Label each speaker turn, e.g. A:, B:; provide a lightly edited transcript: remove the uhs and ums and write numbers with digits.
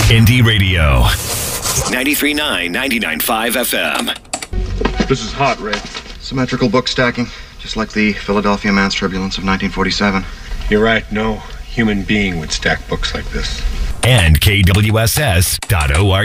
A: Indie Radio. 93.9, 99.5 FM.
B: This is hot, Ray.
C: Symmetrical book stacking, just like the Philadelphia Man's Turbulence of 1947.
B: You're right, no human being would stack books like this.
A: And KWSS.org.